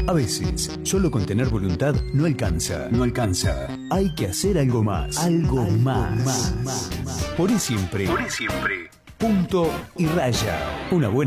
A veces, solo con tener voluntad no alcanza. No alcanza. Hay que hacer algo más. Algo más. Por siempre. Punto y raya. Una buena